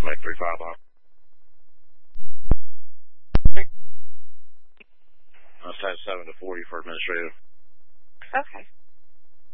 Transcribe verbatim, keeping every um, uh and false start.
make three five on. I'll send seven to forty for administrative. Okay.